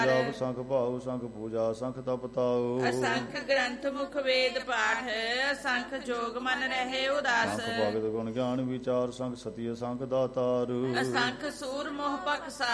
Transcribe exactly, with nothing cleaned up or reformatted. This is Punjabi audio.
ਜਪ ਸੰਖ ਭਾਉ ਸੰਖ ਪੂਜਾ ਸੰਖ ਤਪ ਤਾਉ। ਅਸੰਖ ਗ੍ਰੰਥ ਮੁਖ ਵੇਦ ਪਾਠ ਅਸੰਖ ਜੋਗ ਮਨ ਰਹੇ ਉਦਾਸ। ਸੰਖ ਭਗਤ ਗੁਣ ਗਿਆਨ ਵਿਚਾਰ ਸੰਖ ਸਤਿ ਸੰਖ ਦਾਤਾਰ। ਅਸੰਖ ਸੂਰ ਮੋਹ ਪਕਸਾ